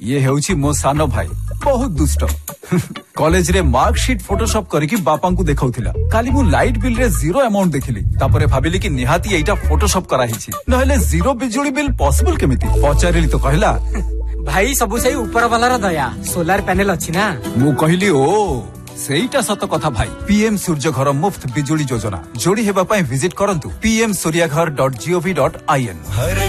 ये हेउची मो सानो भाई बहुत दुष्ट कॉलेज रे मार्कशीट फोटोशॉप करके बापा को देखाउथिला काली मु लाइट बिल रे जीरो अमाउंट देखिली तापरे भाबिली कि निहाती एटा फोटोशॉप करा हिची नहले जीरो बिजुली बिल पॉसिबल केमिति पचारिली तो कहला भाई सबु सही ऊपर वाला रा दया सोलार पैनल अछि ना मु कहली ओ सेईटा सत कथा भाई पीएम सूर्य घर मुफ्त बिजुली योजना जोड़ी हेबा पई विजिट करंतु pmsuryaghar.gov.in